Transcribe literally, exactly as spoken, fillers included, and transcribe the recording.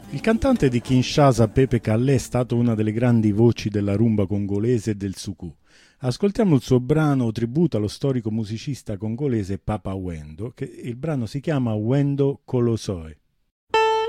Il cantante di Kinshasa Pepe Kallé è stato una delle grandi voci della rumba congolese e del soukou. Ascoltiamo il suo brano tributo allo storico musicista congolese Papa Wendo, che il brano si chiama Wendo Kolosoe.